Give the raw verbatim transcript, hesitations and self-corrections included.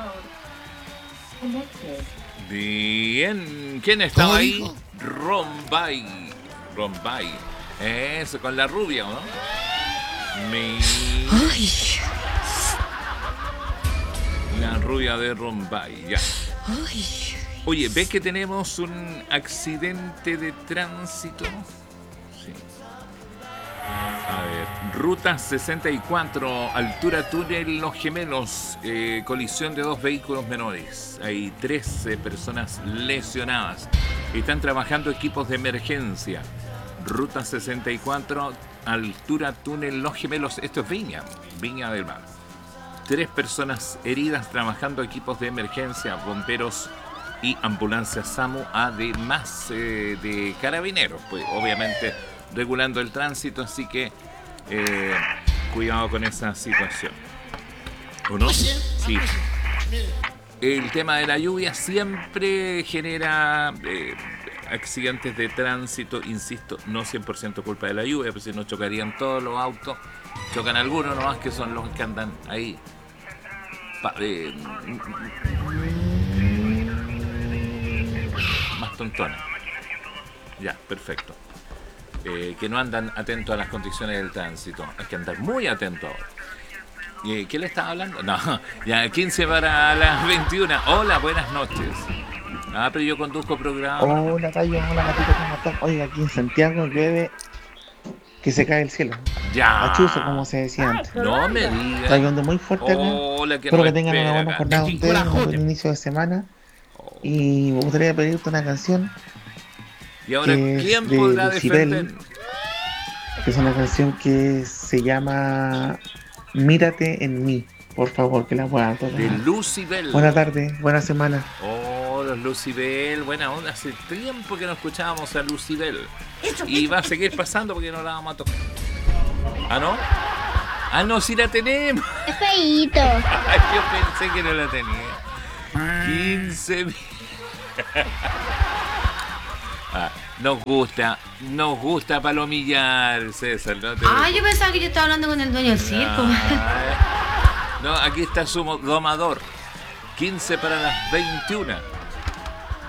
Bien. ¿Quién estaba ahí? Rombay. Rombay. Eso, con la rubia, ¿no? Mi... Ay. La rubia de Rombay, ya. Ay. Oye, ¿ves que tenemos un accidente de tránsito? Sí. A ver, ruta sesenta y cuatro, altura túnel Los Gemelos, eh, colisión de dos vehículos menores. Hay trece personas lesionadas. Están trabajando equipos de emergencia. Ruta sesenta y cuatro, altura túnel Los Gemelos. Esto es Viña, Viña del Mar. Tres personas heridas, trabajando equipos de emergencia, bomberos y ambulancias SAMU, además eh, de carabineros, pues obviamente regulando el tránsito, así que eh, cuidado con esa situación. ¿O no? Sí. El tema de la lluvia siempre genera eh, accidentes de tránsito, insisto, no cien por ciento culpa de la lluvia, pues si no chocarían todos los autos, chocan algunos nomás que son los que andan ahí. Pa, eh, más tontones. Ya, perfecto. Eh, que no andan atentos a las condiciones del tránsito. Hay que andar muy atento ahora. Eh, ¿Qué le estaba hablando? No, ya quince para las veintiuna. Hola, buenas noches. Ah, pero yo conduzco programa. Hola, Tayo, hola, Gatito, ¿cómo estás? Oiga, aquí en Santiago llueve que se cae el cielo. Ya. Achuzo, como se decía antes. No me digas. Está lloviendo muy fuerte acá. Hola, que Espero no que tengan espera, una buena acá. jornada Aquí, ustedes, un corajones. buen inicio de semana. Oh. Y me gustaría pedirte una canción Y ahora, que es ¿quién de podrá Lucibel, defender? que es una canción que se llama Mírate en mí. Por favor, que la puedan tocar. De Lucibel. Buena tarde, buena semana. Oh, los Lucibel, buena onda. Hace tiempo que no escuchábamos a Lucibel. Y va a seguir pasando porque no la vamos a tocar. ¿Ah, no? Ah, no, sí la tenemos. Es feíto. Ay, yo pensé que no la tenía. quince mil. Ah, nos gusta, nos gusta palomillar, César. ¿No? Te... Ah, yo pensaba que yo estaba hablando con el dueño del circo. Ah, no, aquí está su domador. quince para las veintiuna.